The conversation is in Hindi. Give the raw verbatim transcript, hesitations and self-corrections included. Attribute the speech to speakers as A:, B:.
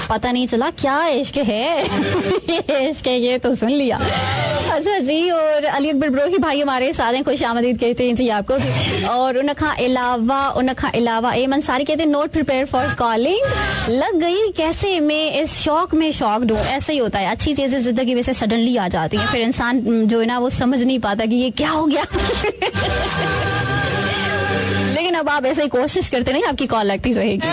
A: पता नहीं चला क्या इश्क है। इश्क है ये तो सुन लिया। अच्छा जी, और अली अकबर ब्रोही भाई हमारे साथ हैं, खुश आमदीद कहते हैं जी आपको भी। और उनका अलावा उनका अलावा एमन सारी कहते हैं नोट प्रिपेयर फॉर कॉलिंग। लग गई कैसे मैं इस शौक में शौक दूं। ऐसे ही होता है, अच्छी चीजें जिंदगी में से सडनली आ जाती हैं, फिर इंसान जो है ना वो समझ नहीं पाता कि ये क्या हो गया। लेकिन अब आप ऐसे ही कोशिश करते नहीं, आपकी कॉल लगती रहेगी।